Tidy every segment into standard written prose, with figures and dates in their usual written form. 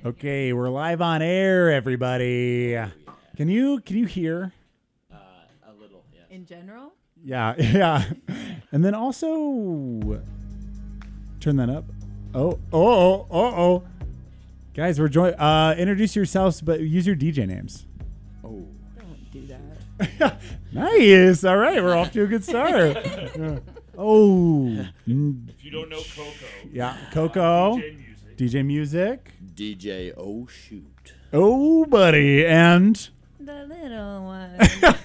Okay, we're live on air, everybody. Yeah. Can you hear? A little, yes. In general? Yeah, yeah. And then also turn that up. Oh. Guys, we're join. Introduce yourselves, but use your DJ names. Oh. Don't do that. Nice. All right, we're off to a good start. Yeah. Oh. If you don't know Coco, Yeah, Coco. DJ Music. DJ Music. DJ Oh Shoot. Oh, buddy. And The little one.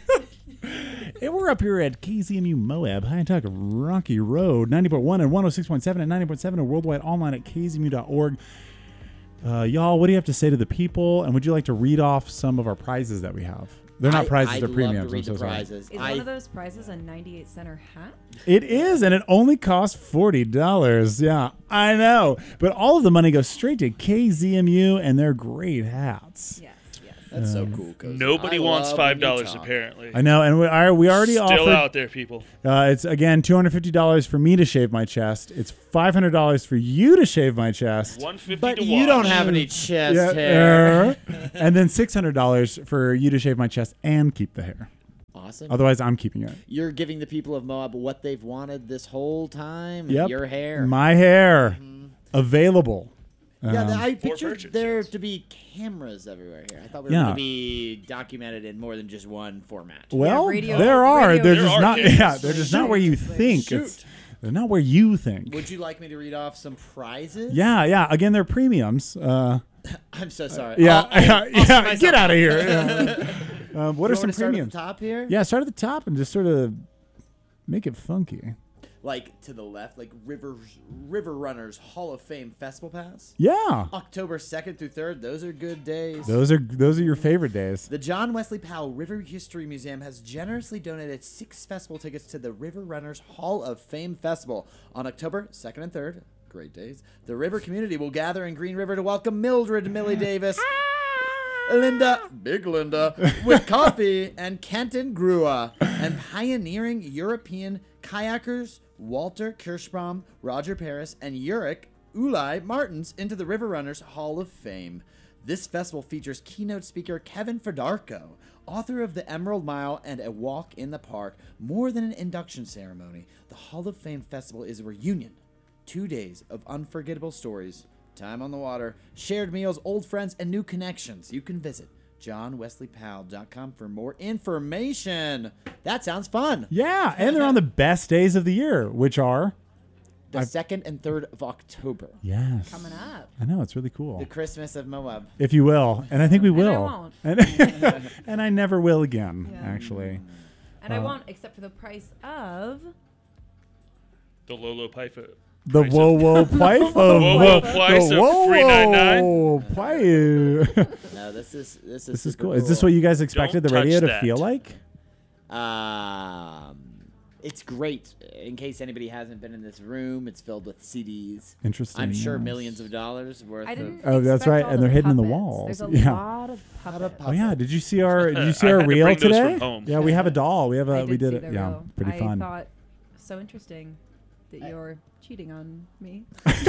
and we're up here at KZMU Moab, High and Tuck, Rocky Road, 90.1 and 106.7 and 90.7 and worldwide online at kzmu.org. Y'all, what do you have to say to the people? And would you like to read off some of our prizes that we have? They're not prizes, I'd they're love premiums. to read I'm the so sorry. prizes. Is one of those prizes a 98-center hat? It is, and it only costs $40. Yeah, I know. But all of the money goes straight to KZMU and their great hats. Yes. That's so cool. Cozy. Nobody I wants love when you $5 talk. apparently. I know, and we already Still offered. out there, people. It's again $250 for me to shave my chest. It's $500 for you to shave my chest. $150 But to you wash. don't have any chest hair. And then $600 for you to shave my chest and keep the hair. Awesome. Otherwise, I'm keeping it. You're giving the people of Moab what they've wanted this whole time. Yep. Your hair. My hair. Available. Yeah, I For pictured purchase, there yes. to be cameras everywhere here. I thought we were Yeah. going to be documented in more than just one format. Well, radio- there are. radio- They're There just are not. cameras. Yeah, they're just not where you think. Shoot. They're not where you think. Would you like me to read off some prizes? Yeah. Again, they're premiums. I'm so sorry. Yeah. I'll Yeah. myself. Get out of here. Yeah. What are You some want to start at premiums? the top here? Yeah, start at the top and just sort of make it funky. Like to the left, like River Runners Hall of Fame Festival Pass. Yeah. October 2nd through 3rd. Those are good days. Those are your favorite days. The John Wesley Powell River History Museum has generously donated 6 festival tickets to the River Runners Hall of Fame Festival on October 2nd and 3rd. Great days. The river community will gather in Green River to welcome Mildred Millie Davis, Big Linda, with coffee, and Kenton Grua, and pioneering European kayakers Walter Kirschbaum, Roger Paris, and Ulrich Ulai Martins into the River Runners Hall of Fame. This festival features keynote speaker Kevin Fedarko, author of The Emerald Mile and A Walk in the Park. More than an induction ceremony, the Hall of Fame Festival is a reunion. 2 days of unforgettable stories, time on the water, shared meals, old friends, and new connections. You can visit johnwesleypowell.com for more information. That sounds fun. Yeah, and they're on the best days of the year, which are The 2nd and 3rd of October. yes. Coming up. I know, it's really cool. The Christmas of Moab. If you will, and I think we And I will. won't. And I never will again, Yeah. actually. And I won't, except for the price of... The Lolo Piper. The Price whoa of- whoa pipe of Whoa, whoa, price the of whoa $3.99. whoa pipe. No, this is This is super cool. Is this what you guys expected Don't the radio touch to that. feel like? It's great. In case anybody hasn't been in this room, it's filled with CDs. Interesting. I'm sure yes. millions of dollars worth I didn't of. Oh, that's expect right, all and they're hidden in the puppets. walls. There's a Yeah. lot of puppets. Oh yeah, did you see our I had reel to bring those today? from home. Yeah, we have a doll. We have I a we did see it. the Yeah, reel. pretty fun. I thought so interesting that you're cheating on me.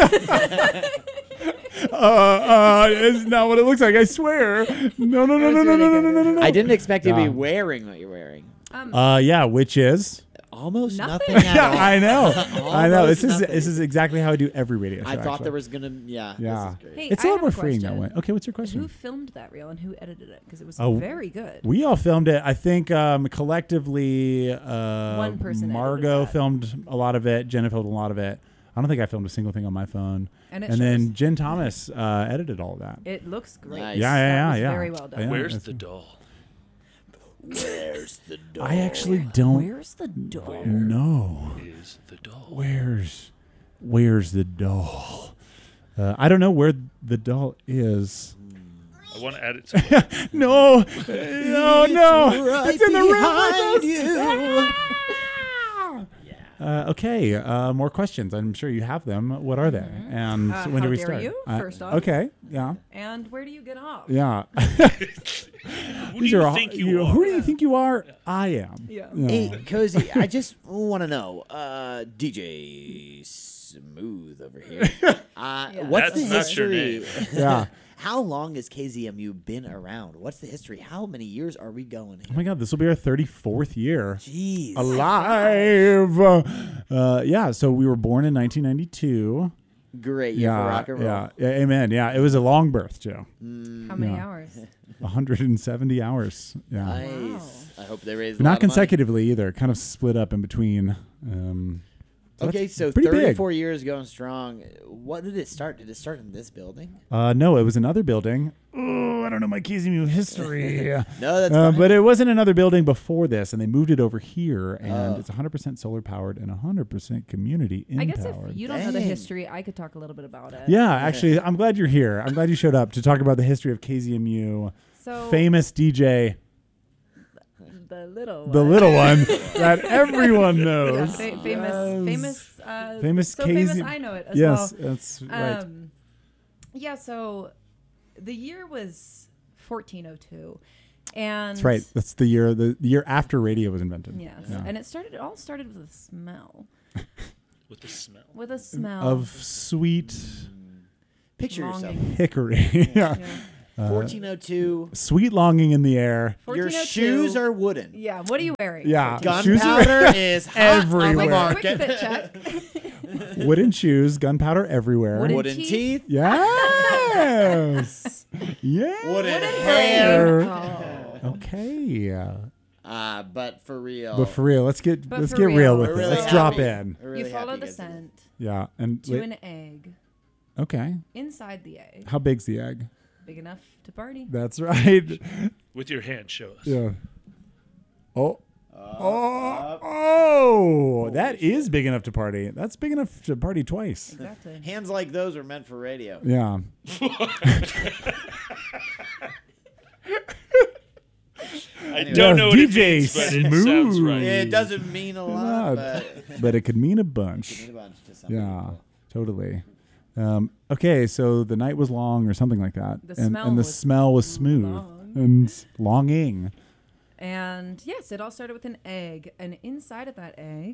It's not what it looks like. I swear. No. I didn't expect you to Yeah. be wearing what you're wearing. Yeah, which is. Almost Nothing. nothing at Yeah, all. I know. I know. Almost This nothing. is exactly how I do every radio show. I thought actually. there was gonna. Yeah. Yeah. This is great. Hey, It's I a have little more freeing that question. way. Okay, what's your question? Who filmed that reel and who edited it? Because it was Oh, very good. We all filmed it. I think collectively, One person edited Margot that. filmed a lot of it. Jenna filmed a lot of it. I don't think I filmed a single thing on my phone. And it then shows. Jen Thomas edited all of that. It looks great. Nice. Yeah, That was yeah. Very well done. Yeah. Where's that's the it. doll? Where's the door? I actually don't Where's the door? know. Is the doll? Where's the doll? I don't know where the doll is. I want to add it to No, no. Right It's in the room behind with us. you. Okay, more questions. I'm sure you have them. What are they? And Uh, when do how we dare start? you, first off? Okay, yeah, And where do you get off? yeah. Who do you think you are? Who do you think you are? I am. Yeah. Hey, Cozy, I just want to know, DJ Smooth over here. What's That's the not your history? Yeah. How long has KZMU been around? What's the history? How many years are we going Oh here? my God, this will be our 34th year. Jeez. Alive. Yeah, so we were born in 1992. Great year for rock and roll. Yeah, amen. Yeah, it was a long birth, Joe. How many Yeah. hours? 170 hours. Yeah. Nice. Wow. I hope they raised But a lot not of money. consecutively either. Kind of split up in between. Okay, that's so pretty big. 34 years going strong. What did it start? Did it start in this building? No, it was another building. Oh, I don't know my KZMU history. No, that's fine. But it wasn't another building before this, and they moved it over here, and it's 100% solar powered and 100% community I empowered. guess if you don't know the Dang. history, I could talk a little bit about it. Yeah, actually, I'm glad you're here. I'm glad you showed up to talk about the history of KZMU. So Famous DJ, the little the one. little one that everyone Yeah, knows. famous, Famous so famous. KZ I know it as Yes, well. that's right. Yeah. So the year was 1402, and That's right. That's the year after radio was invented. Yes, Yeah. and it all started with a smell. With the smell. With a smell Of sweet Picture yourself. longing. hickory. yeah. Yeah. 1402. Sweet longing in the air. Your 1402. shoes are wooden. Yeah. What are you wearing? Yeah. Shoes are Gunpowder is hot on the everywhere. market. Quick fit check. Wooden shoes, gunpowder everywhere. Wooden Wooden teeth. teeth. Yes. yeah. Wooden hair. Oh. Okay. But for real. But for real, let's get But let's for get real real. with We're it. really Let's drop happy. in. We're really You follow happy the guys did it. scent Yeah. And to an egg. okay. Inside the egg, How big's the egg? big enough to party. That's right. With your hand, show us. Yeah. Oh, that is big enough to party. That's big enough to party twice. Exactly. Hands like those are meant for radio. Yeah. I don't know what it DJ means, but it sounds Smooth. right. It doesn't mean a lot, Not. but But it could mean a it bunch. means a bunch to some Yeah, people. totally. Okay, so the night was long or something like that. The and smell the was smell was smooth long. and longing. And yes, it all started with an egg, and inside of that egg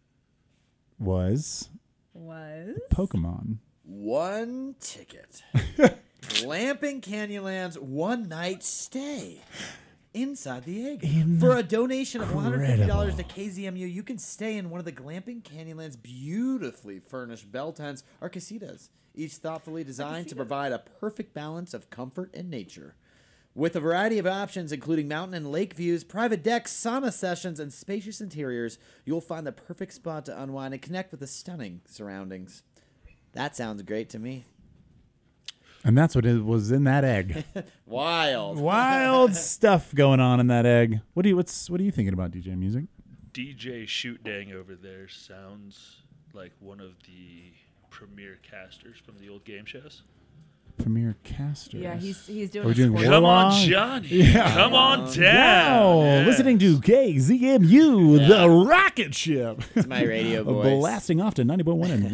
Was was Pokemon. One ticket. Glamping Canyonland's one-night stay. Inside the egg. For a donation of $150 to KZMU, you can stay in one of the Glamping Canyonland's beautifully furnished bell tents or casitas, each thoughtfully designed to provide a perfect balance of comfort and nature. With a variety of options, including mountain and lake views, private decks, sauna sessions, and spacious interiors, you'll find the perfect spot to unwind and connect with the stunning surroundings. That sounds great to me. And that's what it was in that egg. Wild. Wild stuff going on in that egg. What are you thinking about DJ music? DJ Shoot Dang over there sounds like one of the premier casters from the old game shows. Premier casters. yeah, he's doing. Are we a doing sport- War Come on, Long? Johnny. Yeah. Come on Wow. down. Yeah. Listening to KZMU, the rocket ship. It's my radio voice. Blasting off to 90.1 and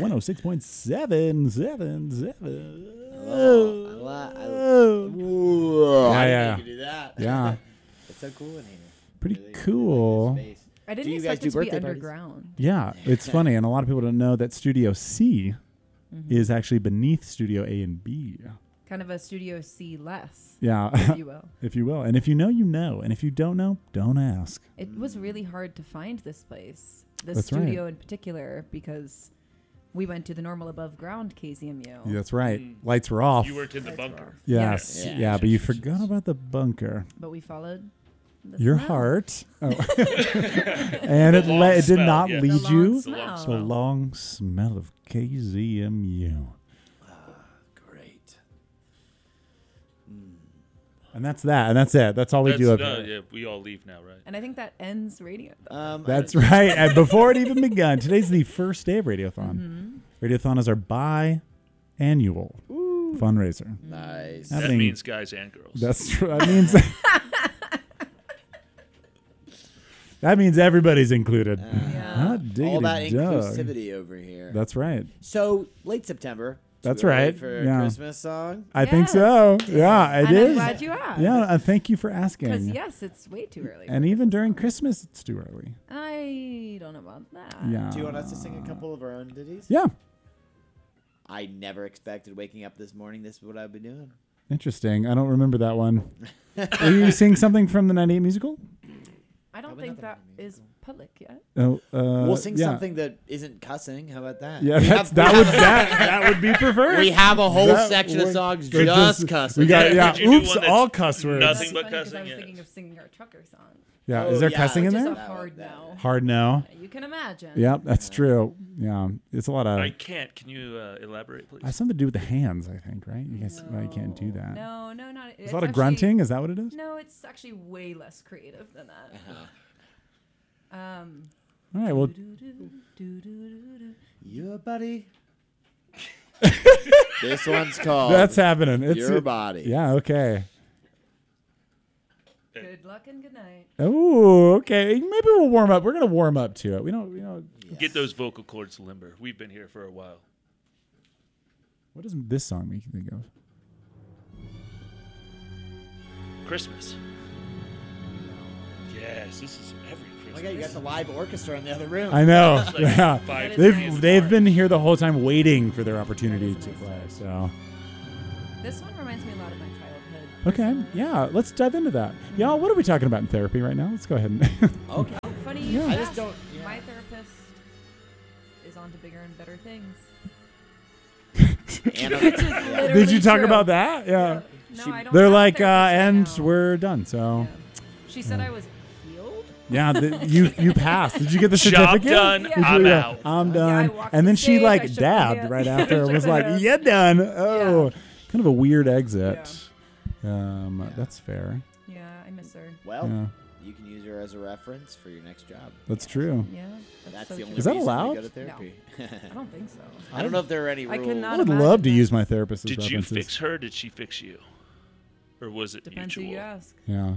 106.777. Ooh, I Yeah, didn't think you could do that. Yeah. It's so cool in here. Pretty Really cool. space. I didn't Do you guys expect it do to be birthday parties? underground. Yeah, it's funny, and a lot of people don't know that Studio C is actually beneath Studio A and B. Kind of a Studio C less, Yeah, if you will. if you will. And if you know, you know. And if you don't know, don't ask. It was really hard to find this place, this That's right. studio in particular, because we went to the normal above ground KZMU. That's right. Lights were off. You worked in the Lights were bunker. off. Yes. Yeah. Yeah, but you forgot about the bunker. But we followed the Your smell. heart. Oh. And it, long it did smell, not yeah. lead The long you The long smell. to a smell. long smell of KZMU. Great. And that's that. And that's it. That's all we do up here. Yeah, we all leave now, right? And I think that ends radio. That's right. And before it even begun, today's the first day of Radiothon. Radiothon is our biannual fundraiser. Nice. I That think means guys and girls. That's true. That means that means everybody's included. Hot diggity All that dog. inclusivity over here. That's right. So late September. That's Too early right. For Yeah. a Christmas song. I think Yes. so. Yeah, it and is. I'm glad you asked. Yeah, thank you for Because asking. yes, it's way too early. And even during Christmas, it's too early. I don't know about that. Yeah. Do you want us to sing a couple of our own ditties? Yeah. I never expected waking up this morning. This is what I'd be doing. Interesting. I don't remember that one. Are you seeing something from the 98 musical? I don't Probably think that nothing in the is public yet. Oh, We'll sing yeah. something that isn't cussing. How about that? Yeah, We that's, have- that would be preferred. We have a whole That section of would- songs they're just cussing. We got Yeah, could you do oops, one that's all cuss words. nothing That's but funny 'cause cussing, I was yeah. thinking of singing our trucker song. Yeah, Oh, is there yeah, cussing in Which is there? a hard no. Hard no. You can imagine. Yep, that's true. Yeah, it's a lot of. I can't. Can you elaborate, please? Has something to do with the hands, I think, right? You guys, you can't do that. No, not. It's a lot of grunting. Is that what it is? No, it's actually way less creative than that. All right. Well, Your body. This one's called that's happening. It's Your Body. Yeah. Okay. Good luck and good night. Oh, okay. Maybe we'll warm up. We're gonna warm up to it. We don't. Get those vocal cords limber. We've been here for a while. What does this song make you think of? Christmas. Yes, this is every Oh Christmas. my God, you got the live orchestra in the other room. I know. It's like Yeah. 5:30 They've in the they've morning. been here the whole time waiting for their opportunity That is to nice. play. So This one reminds me a lot of my childhood. okay, personally. yeah. Let's dive into that. Y'all, what are we talking about in therapy right now? Let's go ahead and. Okay. Oh, funny you Yeah. I just ask. don't- yeah. My therapist is on to bigger and better things. Anna- Which is yeah. literally Did you talk true. about that? Yeah. No, She- I don't They're have a like, therapist right and now. we're done. So Yeah. She said I was healed. yeah, you passed. Did you get the Job certificate? done. Yeah. I'm Yeah, out. I'm Yeah, I done. walked And the then she stage, I like shook the dabbed hand. right Yeah, after. shook Was the like, hand. you're done. Oh, Yeah. kind of a weird exit. That's fair. Yeah, I miss her. Well, Yeah, you can use her as a reference for your next job. that's true. Yeah, That's so the true. only Is that reason allowed? we go to therapy. I don't think so. I don't know if there are any I rules. could not I would imagine love to that. use my therapist as Did you references. fix her? Did she fix you? Or was it Depends mutual? who you ask. Yeah.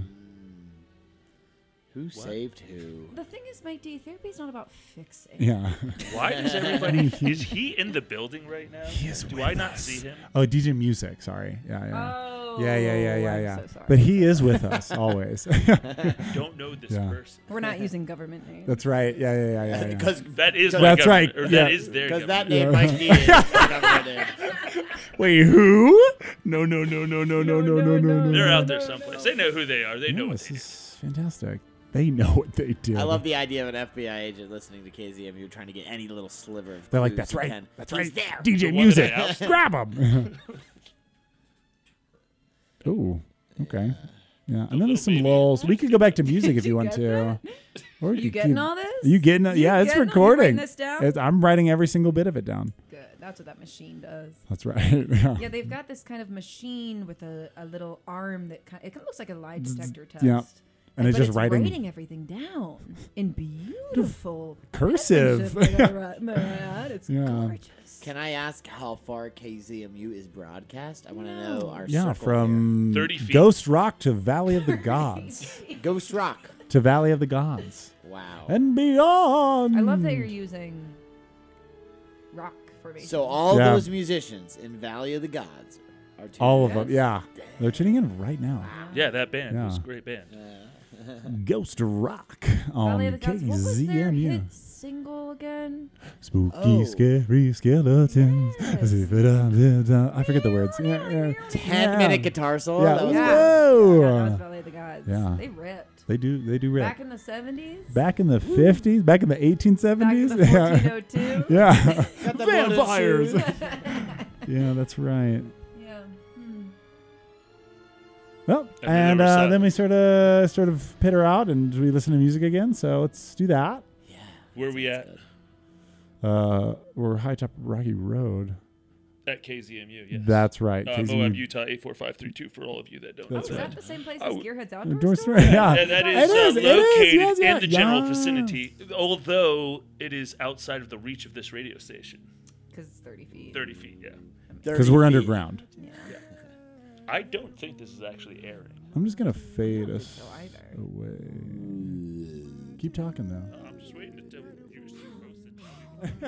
Who saved who? The thing is, Mike D, therapy is not about fixing. Yeah. Why does everybody... is he in the building right now? He is Do with I not us. see him? Oh, DJ Music. Sorry. Yeah, yeah. Oh. Yeah. I'm so sorry. But he is with us always. Don't know this Yeah. person. We're not using government names. That's right. Yeah. Because That is my That's government, right, Or yeah. that is their that government. name Yeah. Mike D is the government name. Wait, who? No. They're out there someplace. They know who they are. They know No, what this they do. is fantastic. They know what they do. I love the idea of an FBI agent listening to KZMU trying to get any little sliver of They're like, clues that's he right. can. That's He's right. there. DJ The one Music. that I ousted. Grab him. Ooh. Okay. Yeah. And then there's some little baby. lulls. We could go back to music if Did you you want get to. Or You could getting keep- all this? Are you getting it? You Yeah, it's getting- you recording. writing this down? I'm writing every single bit of it down. Good. That's what that machine does. That's right. Yeah. Yeah, they've got this kind of machine with a little arm that it looks like a lie detector test. yeah. And it's but just writing everything down in beautiful cursive. Man, it's Yeah. gorgeous. Can I ask how far KZMU is broadcast? I want to know our Yeah, circle from 30 feet. Ghost Rock to Valley of the Gods. here. Ghost Rock. To Valley of the Gods. Wow. And beyond. I love that you're using rock formation. So all Yeah. those musicians in Valley of the Gods are tuning all in. of them. Yeah. They're tuning in right now. Yeah, that band Yeah. was a great band. Ghost Rock on Valley of the Gods. What was their KZMU. hit single again? Spooky, Oh. scary skeletons. Yes. I forget the words. Yeah. 10-minute guitar solo. Yeah. That was Yeah. good. Whoa. Yeah, that was Valley of the Gods. Yeah. They ripped. They do rip. Back in the 70s? Back in the 50s, back in the 1870s. Back in the 1402? Yeah. Got the Vampires. blood Yeah, that's right. Yeah. Well, And and they never saw then it. we sort of pitter out and we listen to music again. So let's do that. Yeah. Where we at? We're high top Rocky Road. At KZMU, yes. That's right. Moab, Utah, 84532 for all of you that don't That's Oh, know is right. that the same place I as would- Gearhead's Outdoor Outdoor store, Store? yeah. That It is, is, it is, located yes, yeah, in the general yeah. vicinity, although it is outside of the reach of this radio station. Because it's 30 feet. 30 feet, yeah. Because we're underground. Yeah. I don't think this is actually airing. I'm just going to fade us So either. away. Keep talking, though. I'm just waiting until you post it.